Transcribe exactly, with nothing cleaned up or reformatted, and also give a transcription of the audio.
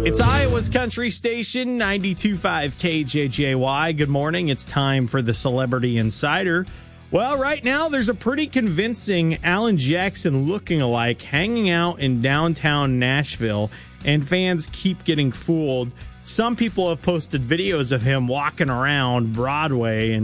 It's Iowa's country station, ninety-two point five K J J Y. Good morning. It's time for the Celebrity Insider. Well, right now, there's a pretty convincing Alan Jackson looking alike hanging out in downtown Nashville, and fans keep getting fooled. Some people have posted videos of him walking around Broadway and